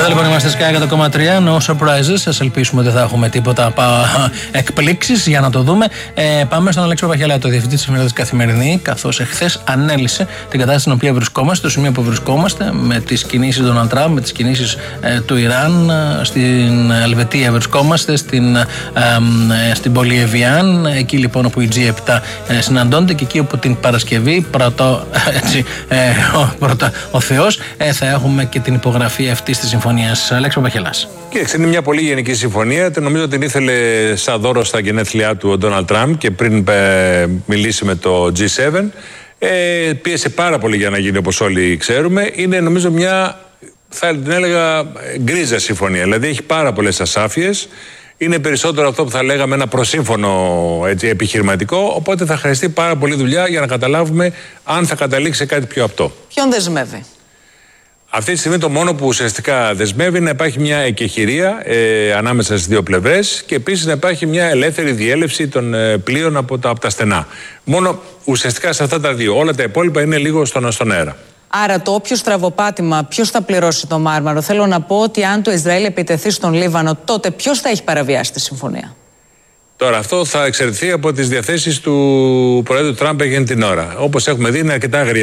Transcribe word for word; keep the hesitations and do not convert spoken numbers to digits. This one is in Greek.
Εδώ λοιπόν είμαστε Sky εκατό κόμμα τρία, no surprises. Σας ελπίσουμε ότι θα έχουμε τίποτα εκπλήξεις για να το δούμε. Ε, πάμε στον Αλέξη Παπαχιαλά, το διευθυντή της εφημερίδας Καθημερινή, καθώς εχθές ανέλησε την κατάσταση στην οποία βρισκόμαστε, το σημείο που βρισκόμαστε, με τις κινήσεις του Ντόναλντ Τραμπ, με τις κινήσεις ε, του Ιράν. Στην Ελβετία βρισκόμαστε, στην, ε, ε, στην πόλη Εβιάν, εκεί λοιπόν όπου οι τζι επτά ε, συναντώνται και εκεί όπου την Παρασκευή, πρώτο, έτσι, ε, ο, πρώτα, ο Θεός, ε, θα έχουμε και την υπογραφή αυτής της συμφωνίας. Αλέξη Παπαχιαλάς. Κοίταξε, είναι μια πολύ γενική συμφωνία. Νομίζω την ήθελε σαν δώρο στα γενέθλιά του ο Ντόναλντ Τραμπ και πριν ε, μιλήσει με το τζι επτά. Ε, πίεσε πάρα πολύ για να γίνει, όπως όλοι ξέρουμε. Είναι νομίζω μια, θα την έλεγα, γκρίζα συμφωνία. Δηλαδή έχει πάρα πολλές ασάφειες. Είναι περισσότερο αυτό που θα λέγαμε ένα προσύμφωνο, έτσι, επιχειρηματικό. Οπότε θα χρειαστεί πάρα πολλή δουλειά για να καταλάβουμε αν θα καταλήξει σε κάτι πιο απτό. Ποιον δεσμεύει? Αυτή τη στιγμή το μόνο που ουσιαστικά δεσμεύει είναι να υπάρχει μια εκεχηρία ε, ανάμεσα στις δύο πλευρές και επίσης να υπάρχει μια ελεύθερη διέλευση των ε, πλοίων από τα, από τα στενά. Μόνο ουσιαστικά σε αυτά τα δύο. Όλα τα υπόλοιπα είναι λίγο στον, στον αέρα. Άρα το όποιο στραβοπάτημα, ποιος θα πληρώσει το μάρμαρο? Θέλω να πω ότι αν το Ισραήλ επιτεθεί στον Λίβανο, τότε ποιος θα έχει παραβιάσει τη συμφωνία? Τώρα αυτό θα εξαρτηθεί από τις διαθέσεις του Προέδρου Τραμπ εκείνη την ώρα. Όπως έχουμε δει, είναι αρκετά αγριεμένοι.